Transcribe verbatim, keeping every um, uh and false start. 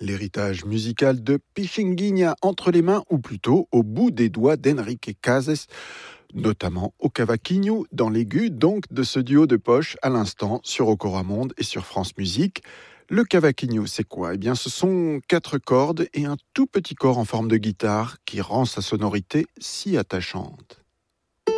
l'héritage musical de Pichinguinha entre les mains, ou plutôt au bout des doigts d'Enrique Cases, notamment au cavaquinho, dans l'aigu donc de ce duo de poche à l'instant sur Okora Monde et sur France Musique. Le cavaquinho, c'est quoi ? Eh bien, ce sont quatre cordes et un tout petit corps en forme de guitare qui rend sa sonorité si attachante.